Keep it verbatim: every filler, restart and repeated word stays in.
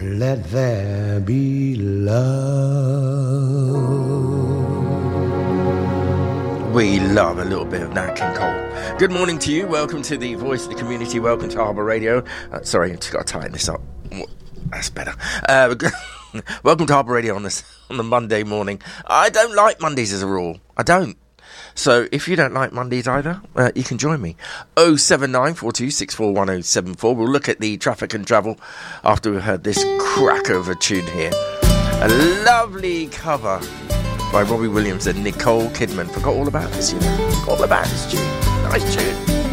let there be love. We love a little bit of Nat King Cole. Good morning to you. Welcome to the Voice of the Community. Welcome to Harbour Radio. Uh, sorry, I've just got to tighten this up. That's better. Uh, welcome to Harbour Radio on this on the Monday morning. I don't like Mondays as a rule. I don't. So if you don't like Mondays either, uh, you can join me. oh seven nine four two six four one oh seven four. We'll look at the traffic and travel after we've heard this cracker of a tune here. A lovely cover by Robbie Williams and Nicole Kidman. Forgot all about this, you know. Forgot all about this tune. Nice tune.